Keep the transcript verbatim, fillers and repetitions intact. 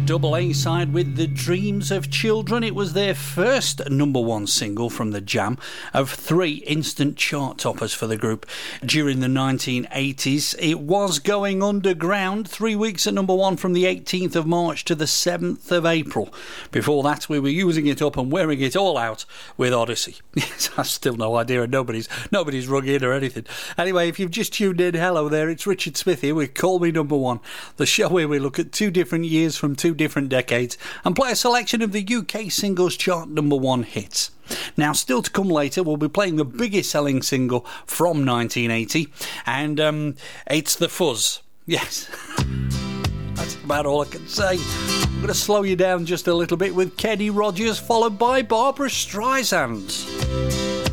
double A side with The Dreams of Children. It was their first number one single from the Jam of three instant chart toppers for the group during the nineteen eighties. It was going underground, three weeks at number one from the eighteenth of March to the seventh of April. Before that, we were using it up and wearing it all out with Odyssey. Yes, I've still no idea, and nobody's nobody's rung in or anything. Anyway, if you've just tuned in, hello there, it's Richard Smith here with Call Me Number One, the show where we look at two different years from two different decades and play a selection of the U K singles chart number one hits. Now, still to come later, we'll be playing the biggest selling single from nineteen eighty, and um, it's The Fuzz. Yes. That's about all I can say. I'm going to slow you down just a little bit with Kenny Rogers, followed by Barbra Streisand.